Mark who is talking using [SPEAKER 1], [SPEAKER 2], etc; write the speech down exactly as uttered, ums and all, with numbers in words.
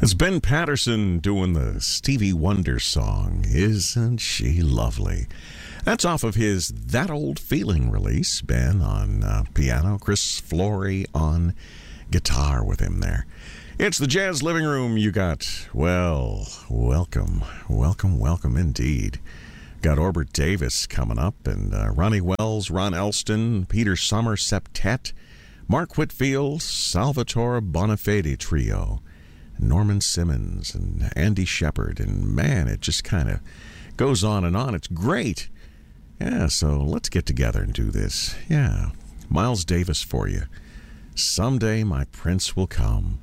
[SPEAKER 1] It's Ben Patterson doing the Stevie Wonder song, Isn't She Lovely? That's off of his That Old Feeling release. Ben on uh, piano, Chris Flory on guitar with him there. It's the Jazz Living Room. You got, well, welcome, welcome, welcome indeed. Got Orbert Davis coming up, and uh, Ronnie Wells, Ron Elston, Peter Summer Septet, Mark Whitfield, Salvatore Bonafede Trio, Norman Simmons, and Andy Shepard. And man, it just kind of goes on and on. It's great. Yeah, so let's get together and do this. Yeah, Miles Davis for you. Someday my prince will come.